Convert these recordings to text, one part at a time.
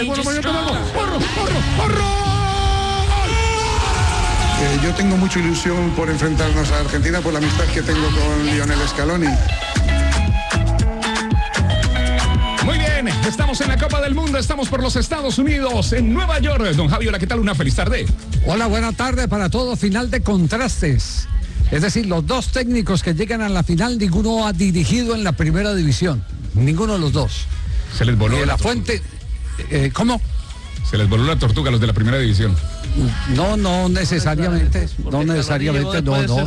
Yo tengo mucha ilusión por enfrentarnos a Argentina por la amistad que tengo con Lionel Scaloni. Muy bien, estamos en la Copa del Mundo, estamos por los Estados Unidos, en Nueva York. Don Javi, hola, ¿qué tal? Una feliz tarde. Hola, buena tarde para todos. Final de contrastes. Es decir, los dos técnicos que llegan a la final, ninguno ha dirigido en la primera división. Ninguno de los dos. Se les voló la fuente. ¿Cómo? Se les voló la tortuga a los de la primera división. No necesariamente. No necesariamente.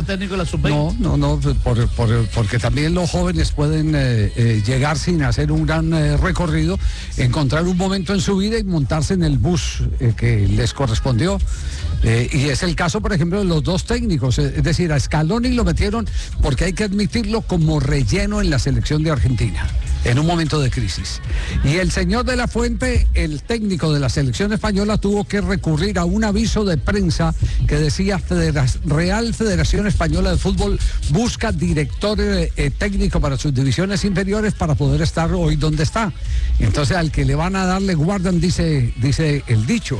No, porque también los jóvenes pueden llegar sin hacer un gran recorrido, encontrar un momento en su vida y montarse en el bus que les correspondió. Y es el caso, por ejemplo, de los dos técnicos. Es decir, a Scaloni lo metieron, porque hay que admitirlo, como relleno en la selección de Argentina, en un momento de crisis. Y el señor de la Fuente, el técnico de la selección española, tuvo que recurrir a un aviso de prensa que decía: Real Federación Española de Fútbol busca director técnico para sus divisiones inferiores para poder estar hoy donde está. Entonces, al que le van a darle guardan, dice el dicho.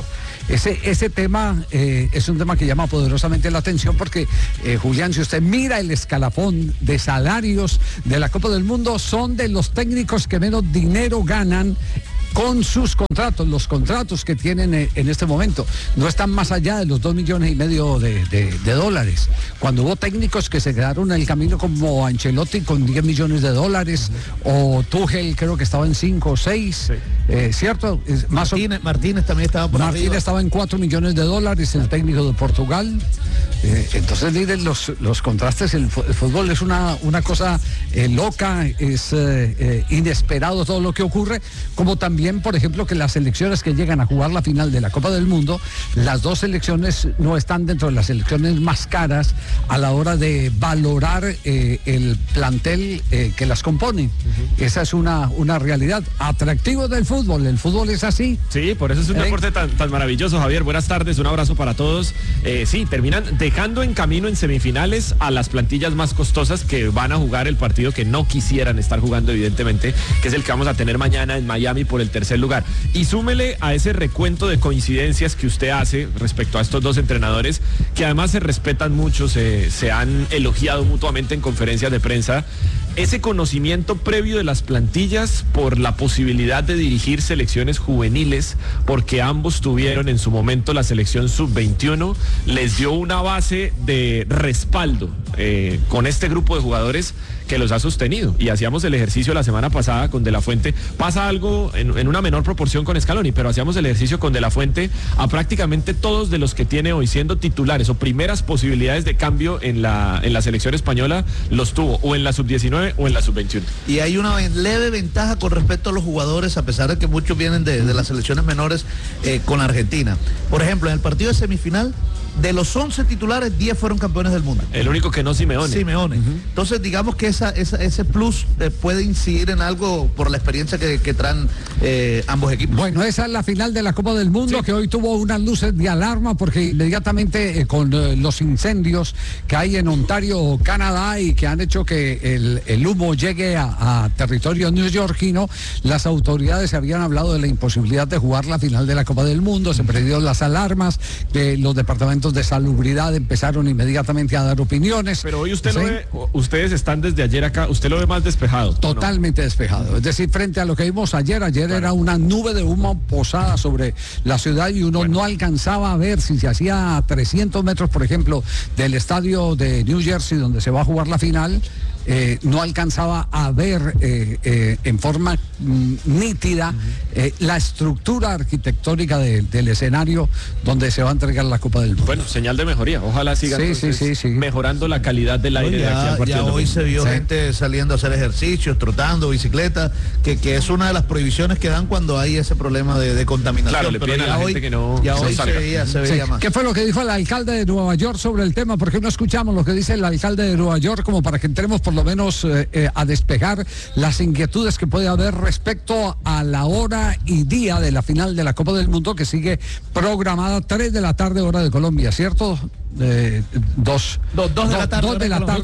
Ese tema es un tema que llama poderosamente la atención porque, Julián, si usted mira el escalafón de salarios de la Copa del Mundo, son de los técnicos que menos dinero ganan con sus contratos. Los contratos que tienen en este momento no están más allá de los 2,5 millones de dólares. Cuando hubo técnicos que se quedaron en el camino, como Ancelotti con 10 millones de dólares, o Tuchel creo que estaba en 5 o 6, sí. ¿Cierto? Martínez también estaba por Martínez arriba. Estaba en 4 millones de dólares, el técnico de Portugal. Entonces, miren los contrastes. El fútbol es una cosa loca, es inesperado todo lo que ocurre, como también, por ejemplo, que las selecciones que llegan a jugar la final de la Copa del Mundo, las dos selecciones no están dentro de las selecciones más caras a la hora de valorar el plantel que las compone. Esa es una realidad. Atractivo del fútbol, el fútbol es así. Sí, por eso es un deporte tan maravilloso, Javier. Buenas tardes, un abrazo para todos. Sí, terminan dejando en camino en semifinales a las plantillas más costosas que van a jugar el partido que no quisieran estar jugando, evidentemente, que es el que vamos a tener mañana en Miami por el tercer lugar. Y súmele a ese recuento de coincidencias que usted hace respecto a estos dos entrenadores, que además se respetan mucho, se han elogiado mutuamente en conferencias de prensa, ese conocimiento previo de las plantillas por la posibilidad de dirigir selecciones juveniles, porque ambos tuvieron en su momento la selección sub-21, les dio una base de respaldo con este grupo de jugadores que los ha sostenido. Y hacíamos el ejercicio la semana pasada con De la Fuente. Pasa algo en una menor proporción con Scaloni, pero hacíamos el ejercicio con De la Fuente a prácticamente todos de los que tiene hoy siendo titulares o primeras posibilidades de cambio en la selección española, los tuvo o en la sub-19 o en la sub-21. Y hay una leve ventaja con respecto a los jugadores, a pesar de que muchos vienen de las selecciones menores, con Argentina. Por ejemplo, en el partido de semifinal, de los 11 titulares, 10 fueron campeones del mundo. El único que no, Simeone. Entonces, digamos que ese plus puede incidir en algo por la experiencia que traen ambos equipos. Bueno, esa es la final de la Copa del Mundo, sí, que hoy tuvo unas luces de alarma porque inmediatamente con los incendios que hay en Ontario, Canadá, y que han hecho que el humo llegue a territorio neoyorquino, las autoridades habían hablado de la imposibilidad de jugar la final de la Copa del Mundo. Se prendieron las alarmas, los departamentos de salubridad empezaron inmediatamente a dar opiniones. Pero hoy usted, ¿sí?, lo ve, ustedes están desde ayer acá, usted lo ve más despejado. Totalmente despejado. Es decir, frente a lo que vimos ayer era una nube de humo posada sobre la ciudad y uno no alcanzaba a ver si se hacía a 300 metros, por ejemplo, del estadio de New Jersey donde se va a jugar la final. No alcanzaba a ver en forma nítida la estructura arquitectónica del escenario donde se va a entregar la Copa del Mundo. Bueno, señal de mejoría, ojalá sigan mejorando la calidad del aire de aquí al partido. Ya hoy se vio gente saliendo a hacer ejercicios, trotando, bicicleta, que es una de las prohibiciones que dan cuando hay ese problema de contaminación. Claro, le piden a la gente que no se veía más. ¿Qué fue lo que dijo el alcalde de Nueva York sobre el tema? ¿Por qué no escuchamos lo que dice el alcalde de Nueva York, como para que entremos por lo menos a despejar las inquietudes que puede haber respecto a la hora y día de la final de la Copa del Mundo, que sigue programada 3 de la tarde hora de Colombia, ¿cierto? 2 de la tarde,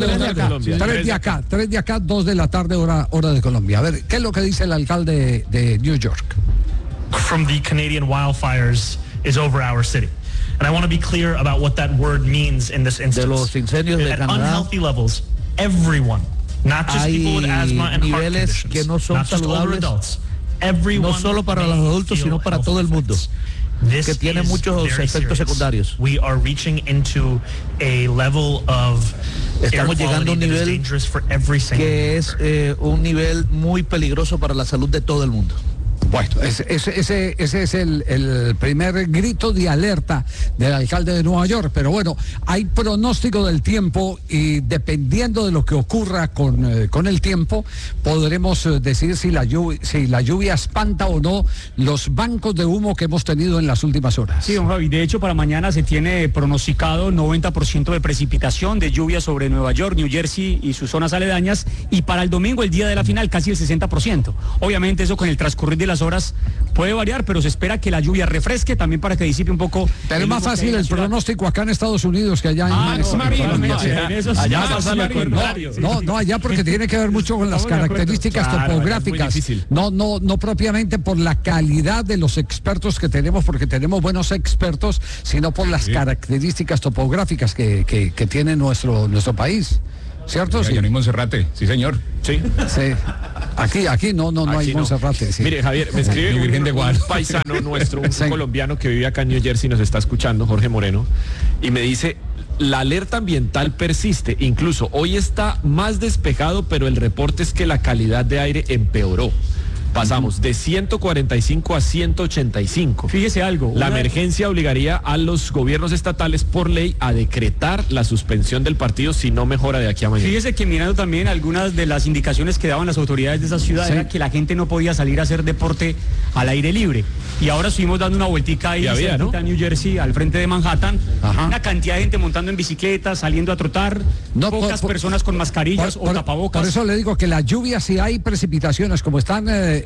3 de acá, 2 de la tarde hora de Colombia. A ver, ¿qué es lo que dice el alcalde de New York? from the Canadian wildfires is over our city. And I want to be clear about what that word means in this instance. De los incendios de At Canadá, unhealthy levels, everyone, not just people with asthma and heart niveles conditions, que no son not just older saludables, adults, everyone no solo para los adultos, sino para todo el mundo, que tiene muchos efectos secundarios. We are reaching into a level of Estamos llegando a un nivel que es un nivel muy peligroso para la salud de todo el mundo. Bueno, ese es el primer grito de alerta del alcalde de Nueva York, pero bueno, hay pronóstico del tiempo y dependiendo de lo que ocurra con el tiempo, podremos decir si la lluvia espanta o no los bancos de humo que hemos tenido en las últimas horas. Sí, don Javi, de hecho para mañana se tiene pronosticado 90% de precipitación, de lluvia sobre Nueva York, New Jersey y sus zonas aledañas, y para el domingo, el día de la final, casi el 60%. Obviamente eso con el transcurrir de las horas puede variar, pero se espera que la lluvia refresque también para que disipe un poco. Pero es más fácil el pronóstico acá en Estados Unidos que allá en allá pasa lo contrario. No, allá porque tiene que ver mucho con las características topográficas. No propiamente por la calidad de los expertos que tenemos, porque tenemos buenos expertos, sino por las características topográficas que tiene nuestro país. ¿Cierto? Sí. Monserrate, sí señor. Sí. Aquí no hay Monserrate. Sí. Mire, Javier, me escribe un paisano nuestro, un colombiano que vive acá en New Jersey, nos está escuchando, Jorge Moreno, y me dice: la alerta ambiental persiste, incluso hoy está más despejado, pero el reporte es que la calidad de aire empeoró. Pasamos de 145 a 185. Fíjese algo. La emergencia obligaría a los gobiernos estatales por ley a decretar la suspensión del partido si no mejora de aquí a mañana. Fíjese que mirando también algunas de las indicaciones que daban las autoridades de esa ciudad, era que la gente no podía salir a hacer deporte al aire libre. Y ahora estuvimos dando una vueltica ahí en New Jersey, al frente de Manhattan. Una cantidad de gente montando en bicicletas, saliendo a trotar, pocas personas con mascarillas o tapabocas. Por eso le digo que la lluvia, si hay precipitaciones como están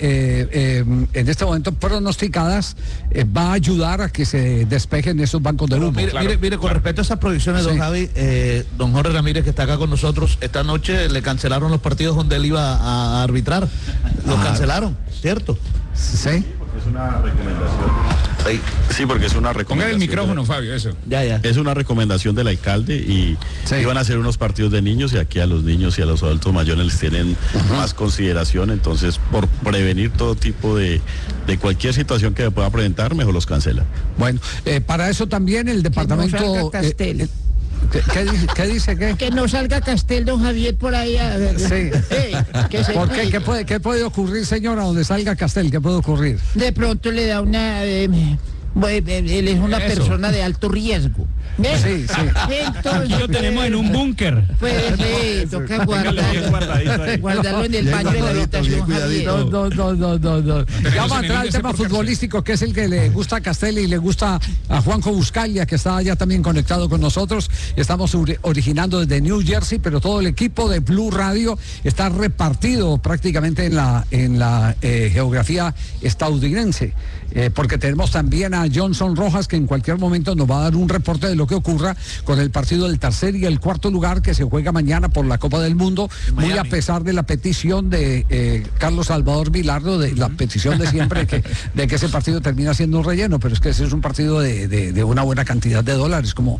en este momento pronosticadas, va a ayudar a que se despejen esos bancos de humo. Mire, con respecto a esas proyecciones, don Javi, don Jorge Ramírez, que está acá con nosotros, esta noche le cancelaron los partidos donde él iba a arbitrar. Los cancelaron, ¿cierto? Sí. Es una recomendación. Sí, porque es una recomendación. Ponga el micrófono, Fabio, eso. Ya. Es una recomendación del alcalde y iban a hacer unos partidos de niños y aquí a los niños y a los adultos mayores les tienen más consideración, entonces por prevenir todo tipo de cualquier situación que pueda presentar, mejor los cancela. Bueno, para eso también el departamento... Que no salga Castel. ¿Qué dice? Que no salga Castel, don Javier, por ahí. ¿Por qué? ¿Qué puede ocurrir, señora, donde salga Castel? ¿Qué puede ocurrir? De pronto le da una... él es una persona de alto riesgo. Sí. Entonces, lo tenemos en un búnker. Pues toca guardarlo en el baño de la habitación, Javier. No. Ya vamos a entrar al tema futbolístico, que es el que le gusta a Castel y le gusta a Juanjo Buscalia, que está ya también conectado con nosotros. Estamos originando desde New Jersey, pero todo el equipo de Blue Radio está repartido prácticamente en la geografía estadounidense, porque tenemos también a Johnson Rojas, que en cualquier momento nos va a dar un reporte de lo que ocurra con el partido del tercer y el cuarto lugar que se juega mañana por la Copa del Mundo, muy a pesar de la petición de Carlos Salvador Vilardo, de la petición de siempre de que ese partido termina siendo un relleno, pero es que ese es un partido de una buena cantidad de dólares, como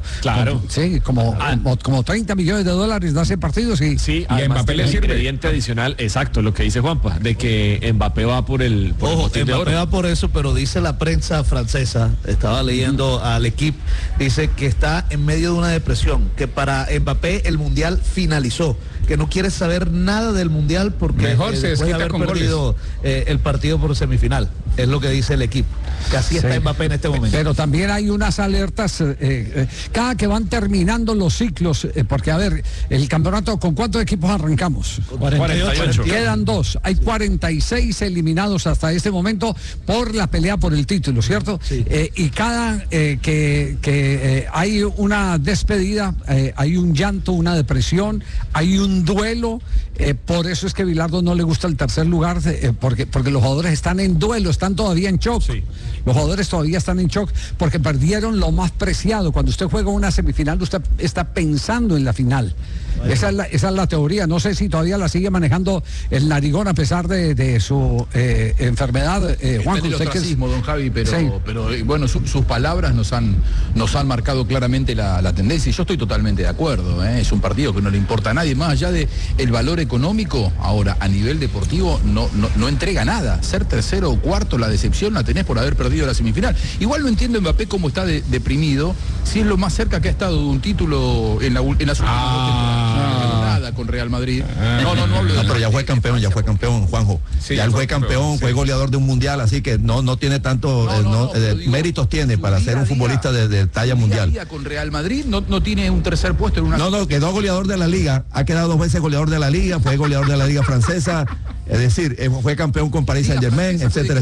30 millones de dólares da ese partido. Sí, y a Mbappé le sirve ingrediente adicional, exacto, lo que dice Juanpa, de que Mbappé va por el botín de oro. Va por eso, pero dice la prensa francesa, estaba leyendo al equipo, dice que está en medio de una depresión, que para Mbappé el mundial finalizó, que no quiere saber nada del mundial porque mejor se después de haber perdido el partido por semifinal, es lo que dice el equipo, que así está Mbappé en este momento. Pero también hay unas alertas cada que van terminando los ciclos, porque a ver, el campeonato, ¿con cuántos equipos arrancamos? 48. Quedan 2, hay 46 eliminados hasta este momento por la pelea por el título, ¿cierto? Sí. Y cada que hay una despedida, hay un llanto, una depresión, hay un duelo, por eso es que Bilardo no le gusta el tercer lugar, porque los jugadores están en duelo, están están todavía en shock. Sí. Los jugadores todavía están en shock porque perdieron lo más preciado. Cuando usted juega una semifinal, usted está pensando en la final. Esa es la teoría. No sé si todavía la sigue manejando el Narigón a pesar de su enfermedad. Juan José, don Javi, pero bueno, sus palabras nos han marcado claramente la tendencia y yo estoy totalmente de acuerdo. Es un partido que no le importa a nadie, más allá de el valor económico. Ahora, a nivel deportivo, no entrega nada. Ser tercero o cuarto, la decepción la tenés por haber perdido la semifinal. Igual no entiendo Mbappé cómo está deprimido, si es lo más cerca que ha estado de un título en las últimas 2 temporadas. Nada con Real Madrid. No hablo de pero ya fue campeón, Juanjo. Sí, ya él fue campeón, fue goleador de un mundial, así que no tiene tanto méritos tiene para ser un futbolista de talla mundial. Con Real Madrid no tiene un tercer puesto en una. No, quedó goleador de la liga, ha quedado 2 veces goleador de la liga, fue goleador de la liga francesa, es decir, fue campeón con Paris Saint-Germain, etcétera.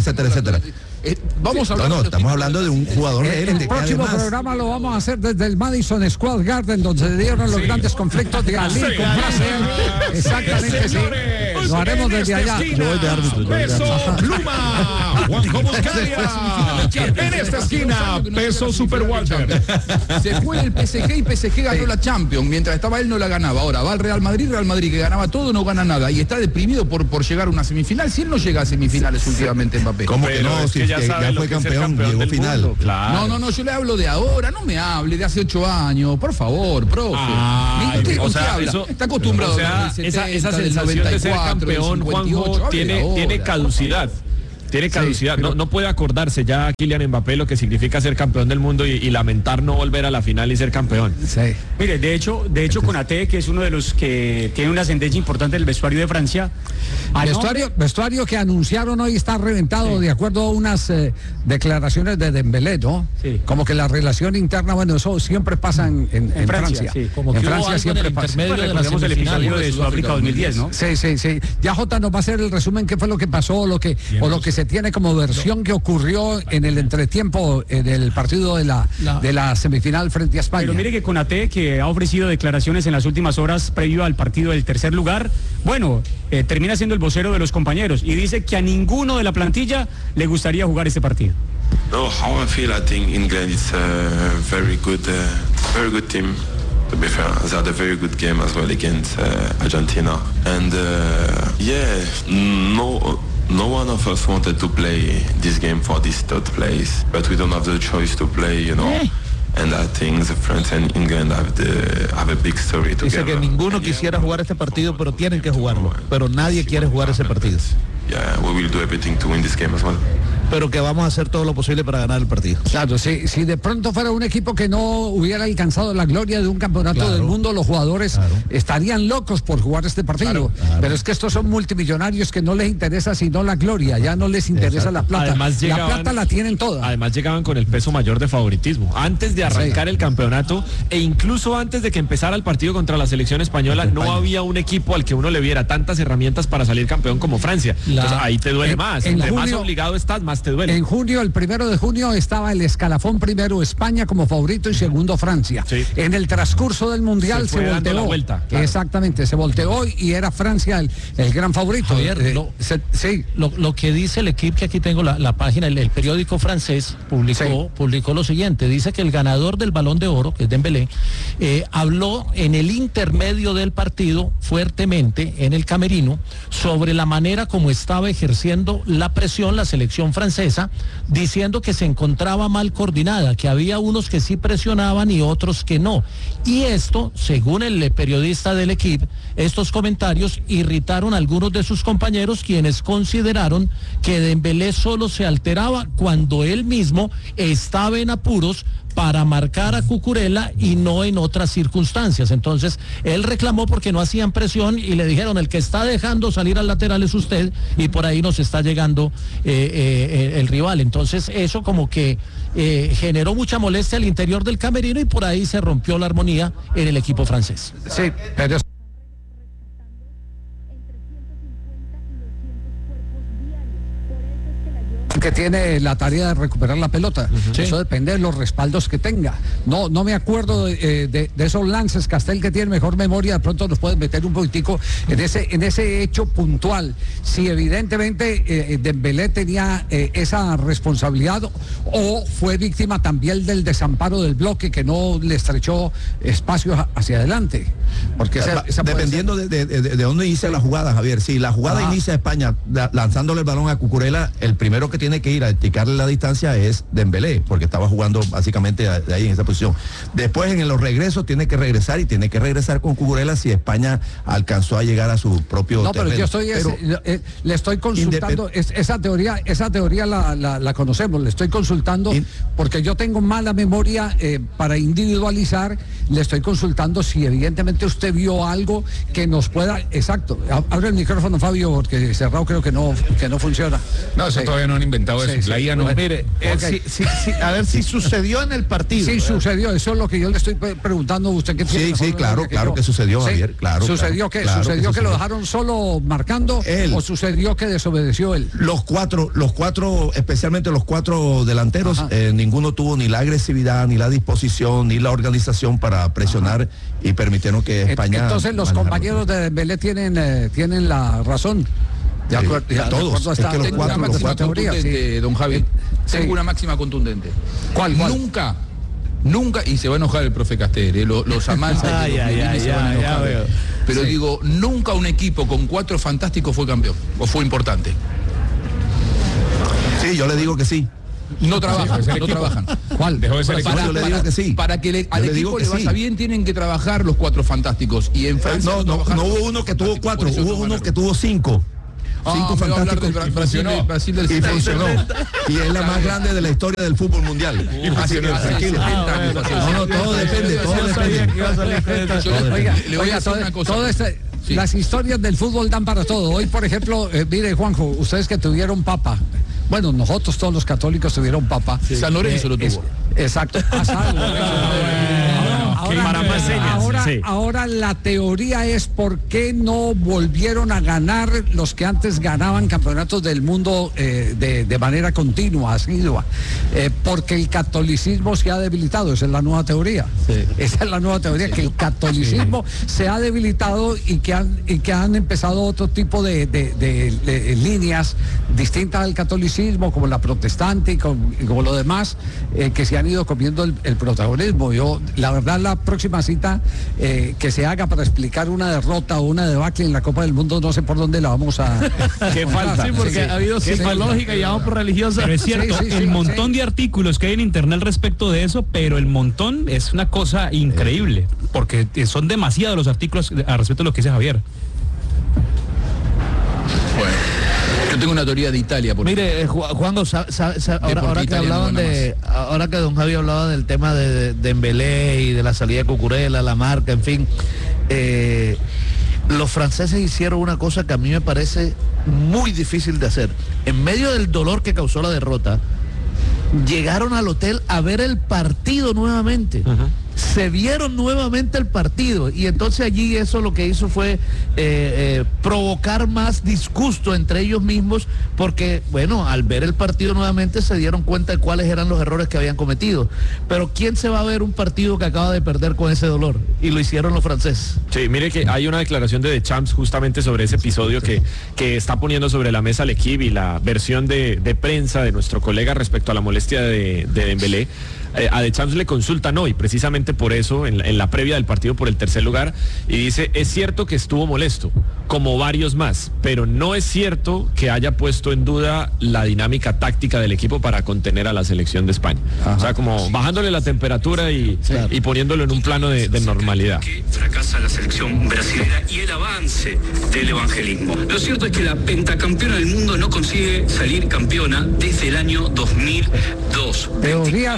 Vamos a hablar estamos hablando de un jugador de élite. El próximo programa lo vamos a hacer desde el Madison Square Garden, donde se dieron los grandes conflictos de Ali con Brasil. Exactamente, sí. Lo haremos desde allá. Yo voy de árbitro. Peso Pluma, Juanjo Buscalia. En esta esquina, Peso Super Walter. Se fue el PSG y PSG ganó la Champions. Mientras estaba él no la ganaba. Ahora va al Real Madrid que ganaba todo, no gana nada. Y está deprimido por llegar a una semifinal. Si él no llega a semifinales últimamente, Mbappé. ¿Cómo que no? Si ya fue campeón, llegó final. Mundo, claro. No, yo le hablo de ahora, no me hable de hace 8 años, por favor, profe. Está acostumbrado a esa sensación de ser campeón, Juanjo, tiene caducidad. Tiene caducidad, no puede acordarse ya Kylian Mbappé lo que significa ser campeón del mundo y lamentar no volver a la final y ser campeón. Sí. Mire, de hecho Konaté, que es uno de los que tiene una ascendencia importante del vestuario de Francia. Vestuario que anunciaron hoy está reventado, de acuerdo a unas declaraciones de Dembélé, ¿no? Sí. Como que la relación interna, bueno, eso siempre pasa en Francia. Sí. Como que en Francia siempre pasa. Recordemos el episodio de Sudáfrica 2010, ¿no? Sí. Ya Jota nos va a hacer el resumen qué fue lo que pasó o lo que se tiene como versión que ocurrió en el entretiempo del partido de la semifinal frente a España. Pero mire que Konaté, que ha ofrecido declaraciones en las últimas horas previo al partido del tercer lugar, termina siendo el vocero de los compañeros y dice que a ninguno de la plantilla le gustaría jugar este partido. No, how I feel, I think England is a very good team. To be fair, they had a very good game as well against Argentina, and no one of us wanted to play this game for this third place, but we don't have the choice to play, And I think the France and England have a big story together. Dice que ninguno quisiera jugar este partido, pero tienen que jugarlo. Pero nadie quiere jugar ese partido. Yeah, we will do everything to win this game as well. Pero que vamos a hacer todo lo posible para ganar el partido. Claro, si de pronto fuera un equipo que no hubiera alcanzado la gloria de un campeonato del mundo, los jugadores estarían locos por jugar este partido. Claro. Pero es que estos son multimillonarios que no les interesa sino la gloria, ya no les interesa la plata. Además, la plata la tienen toda. Además llegaban con el peso mayor de favoritismo. Antes de arrancar el campeonato e incluso antes de que empezara el partido contra la selección española, no había un equipo al que uno le viera tantas herramientas para salir campeón como Francia. Entonces ahí te duele más. Entre más obligado estás, más te duele. En junio, el 1 de junio, estaba el escalafón primero España como favorito y segundo Francia. Sí. En el transcurso del Mundial se volteó. La vuelta, claro. Exactamente, se volteó y era Francia el gran favorito. Javier, lo que dice el equipo, que aquí tengo la página, el periódico francés publicó lo siguiente. Dice que el ganador del Balón de Oro, que es Dembélé, habló en el intermedio del partido fuertemente en el camerino sobre la manera como estaba ejerciendo la presión la selección francesa, diciendo que se encontraba mal coordinada, que había unos que sí presionaban y otros que no. Y esto, según el periodista del equipo, estos comentarios irritaron a algunos de sus compañeros, quienes consideraron que Dembélé solo se alteraba cuando él mismo estaba en apuros para marcar a Cucurella y no en otras circunstancias. Entonces, él reclamó porque no hacían presión y le dijeron, el que está dejando salir al lateral es usted y por ahí nos está llegando el rival. Entonces, eso como que generó mucha molestia al interior del camerino y por ahí se rompió la armonía en el equipo francés. Sí, pero... que tiene la tarea de recuperar la pelota. Eso depende de los respaldos que tenga. No me acuerdo de esos lances, Castel, que tiene mejor memoria, de pronto nos pueden meter un poquitico en ese hecho puntual. Si evidentemente Dembélé tenía esa responsabilidad o fue víctima también del desamparo del bloque que no le estrechó espacios hacia adelante. Porque dependiendo de dónde inicia la jugada, Javier. Si la jugada inicia España lanzándole el balón a Cucurella, el primero que tiene que ir a esticarle la distancia es Dembélé, porque estaba jugando básicamente de ahí en esa posición. Después en los regresos tiene que regresar y tiene que regresar con Cucurella si España alcanzó a llegar a su propio terreno. Pero yo le estoy consultando, esa teoría la conocemos, le estoy consultando porque yo tengo mala memoria para individualizar, le estoy consultando si evidentemente usted vio algo que nos pueda... Exacto, abre el micrófono, Fabio, porque cerrado creo que no funciona. No, eso todavía no han inventado eso. La IA no... Mire, a ver si sucedió en el partido. Sí, sucedió, eso es lo que yo le estoy preguntando a usted. Que tiene claro que sucedió, Javier, claro. ¿Sucedió qué? ¿Sucedió que lo dejaron solo marcando o sucedió que desobedeció él? Los cuatro, especialmente los cuatro delanteros, ninguno tuvo ni la agresividad, ni la disposición, ni la organización para presionar y permitieron que España... Entonces los compañeros de Dembélé tienen la razón. De acuerdo, todos. Es que los cuatro contundente, don Javi. Tengo una máxima contundente. ¿Cuál? Nunca, y se va a enojar el profe Castel, los amantes se van a enojar. Pero digo, nunca un equipo con 4 fantásticos fue campeón, o fue importante. Sí, yo le digo que sí. No trabajan. ¿Cuál? Dejó de ser equipo. Yo le digo que sí. Para que al equipo le vaya bien, tienen que trabajar los 4 fantásticos. Y en Francia no hubo uno que tuvo 4, hubo uno que tuvo 5. 5 fantásticos Brasil del y funcionó. Y es la más grande de la historia del fútbol mundial. Tranquilo. No, todo depende. Le voy a hacer una cosa. Las historias del fútbol dan para todo. Hoy, por ejemplo, mire, Juanjo, ustedes que tuvieron papa. Bueno, nosotros todos los católicos tuvieron papa. San Lorenzo lo tuvo. Exacto. Ahora la teoría es por qué no volvieron a ganar los que antes ganaban campeonatos del mundo de manera continua, asidua. Porque el catolicismo se ha debilitado, esa es la nueva teoría. Esa es la nueva teoría, que el catolicismo se ha debilitado y que han empezado otro tipo de líneas distintas al catolicismo, como la protestante y como lo demás, que se han ido comiendo el protagonismo. Yo, la verdad, la próxima cita que se haga para explicar una derrota o una debacle en la Copa del Mundo, no sé por dónde la vamos a... ¿Qué falta? Sí, porque ha habido psicológica y vamos por religiosa. Pero es cierto, el montón de artículos que hay en internet respecto de eso, pero el montón es una cosa increíble, porque son demasiados los artículos al respecto de lo que dice Javier. Bueno, yo tengo una teoría de Italia. Mire, Juan, ahora que don Javi hablaba del tema de Dembélé y de la salida de Cucurella, la marca, en fin, los franceses hicieron una cosa que a mí me parece muy difícil de hacer. En medio del dolor que causó la derrota, llegaron al hotel a ver el partido nuevamente. Se vieron nuevamente el partido y entonces allí eso lo que hizo fue provocar más disgusto entre ellos mismos, porque bueno, al ver el partido nuevamente se dieron cuenta de cuáles eran los errores que habían cometido. Pero ¿quién se va a ver un partido que acaba de perder con ese dolor? Y lo hicieron los franceses. Sí, mire que hay una declaración de Deschamps justamente sobre ese episodio que está poniendo sobre la mesa al equipo y la versión de prensa de nuestro colega respecto a la molestia de Dembélé. A Deschamps le consultan hoy, precisamente por eso, en la previa del partido por el tercer lugar, y dice, es cierto que estuvo molesto, como varios más, pero no es cierto que haya puesto en duda la dinámica táctica del equipo para contener a la selección de España. O sea, como bajándole la temperatura y poniéndolo en un plano de normalidad. Que fracasa la selección brasilera y el avance del evangelismo. Lo cierto es que la pentacampeona del mundo no consigue salir campeona desde el año 2002. Teoría sobre por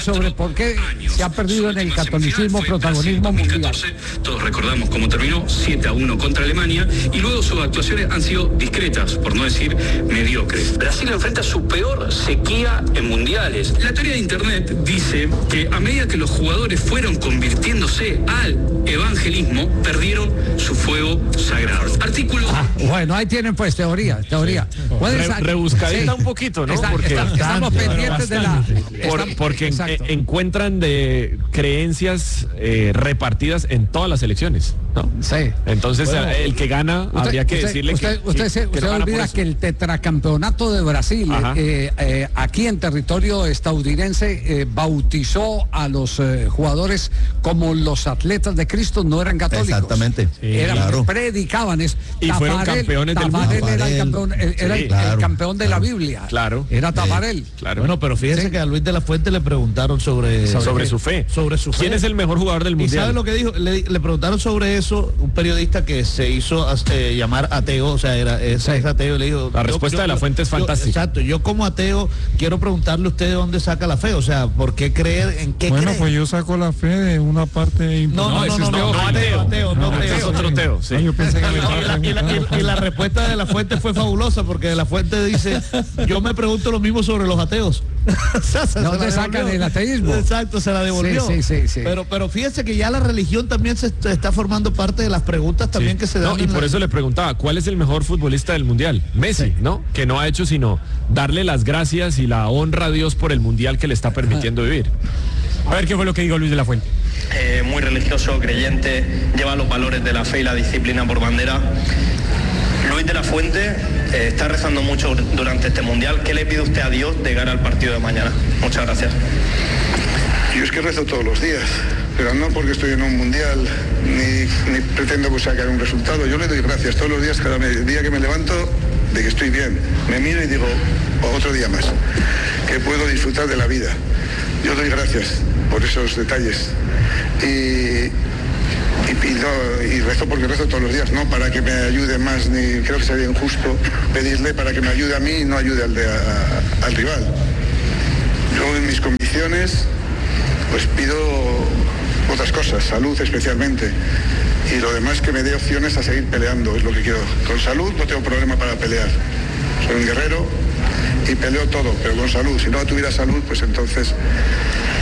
¿Por qué se ha perdido en el catolicismo protagonismo mundial? 2014, todos recordamos cómo terminó, 7-1 contra Alemania, y luego sus actuaciones han sido discretas, por no decir mediocres. Brasil enfrenta su peor sequía en mundiales. La teoría de Internet dice que a medida que los jugadores fueron convirtiéndose al evangelismo, perdieron su fuego sagrado. Artículo... Bueno, ahí tienen pues teoría. Rebuscadita un poquito, ¿no? Estamos pendientes de la... Porque encuentran de creencias repartidas en todas las elecciones, ¿no? Sí. Entonces, el que gana, habría que decirle usted olvida que el tetracampeonato de Brasil, aquí en territorio estadounidense, bautizó a los jugadores como los atletas de Cristo, no eran católicos. Exactamente. Predicaban eso. Y fueron campeones del mundo. Era el campeón de la Biblia. Claro. Era Tabarel. Claro. Bueno, pero fíjense que a Luis de la Fuente le preguntaron sobre su fe. Sobre su fe. ¿Quién es el mejor jugador del mundial? ¿Y sabe lo que dijo? Le preguntaron sobre eso, un periodista que se hizo llamar ateo, o sea, es ateo, y le dijo... La respuesta de la Fuente es fantástica. Exacto, yo como ateo quiero preguntarle a usted de dónde saca la fe, o sea, ¿por qué creer, en qué Bueno, cree? pues yo saco la fe de una parte importante. No, es otro Teo, sí. Yo pensé que y la respuesta de la Fuente fue fabulosa, porque de la Fuente dice, yo me pregunto lo mismo sobre los ateos. ¿Dónde sacan el ateísmo? Exacto, se la devolvió. Sí. Pero fíjese que ya la religión también se está formando parte de las preguntas también que se dan. No, y por eso le preguntaba, ¿cuál es el mejor futbolista del mundial? Messi, ¿no? Que no ha hecho sino darle las gracias y la honra a Dios por el mundial que le está permitiendo vivir. A ver qué fue lo que dijo Luis de la Fuente. Muy religioso, creyente, lleva los valores de la fe y la disciplina por bandera. Luis de la Fuente está rezando mucho durante este mundial. ¿Qué le pide usted a Dios de cara al partido de mañana? Muchas gracias. Yo es que rezo todos los días, pero no porque estoy en un mundial, ni pretendo sacar un resultado. Yo le doy gracias todos los días, cada día que me levanto, de que estoy bien. Me miro y digo, otro día más, que puedo disfrutar de la vida. Yo doy gracias por esos detalles. Y rezo porque rezo todos los días, no para que me ayude más, ni creo que sería injusto pedirle para que me ayude a mí y no ayude al rival. Yo en mis convicciones pues pido otras cosas, salud especialmente, y lo demás que me dé opciones a seguir peleando, es lo que quiero. Con salud no tengo problema para pelear, soy un guerrero y peleo todo, pero con salud. Si no tuviera salud, pues entonces